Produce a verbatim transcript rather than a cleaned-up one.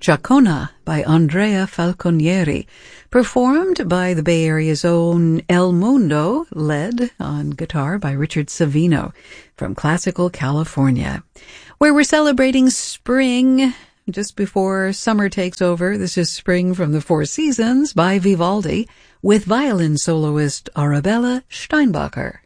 Chacona by Andrea Falconieri, performed by the Bay Area's own El Mundo, led on guitar by Richard Savino from Classical California, where we're celebrating spring just before summer takes over. This is Spring from the Four Seasons by Vivaldi with violin soloist Arabella Steinbacher.